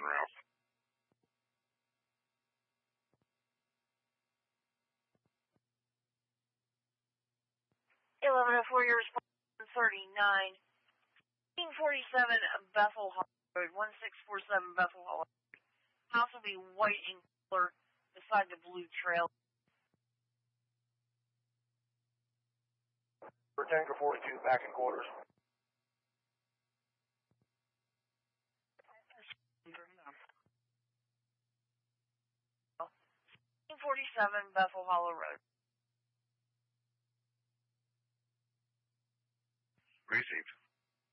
Ralph. 1104, your response 39. 1847 Bethel Hall Road, 1647 Bethel Hall Road. House will be white in color beside the blue trail. For Tanker 42, back in quarters. 1847 Bethel Hollow Road. Received.